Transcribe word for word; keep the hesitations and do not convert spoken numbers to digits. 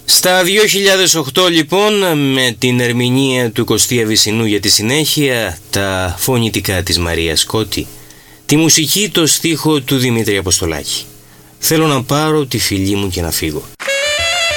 Στα δύο χιλιάδες οκτώ λοιπόν, με την ερμηνεία του Κωστή Αβυσσινού για τη συνέχεια, τα φωνητικά της Μαρίας Κώτη, τη μουσική, το στίχο του Δημήτρη Αποστολάκη. Θέλω να πάρω τη φιλή μου και να φύγω.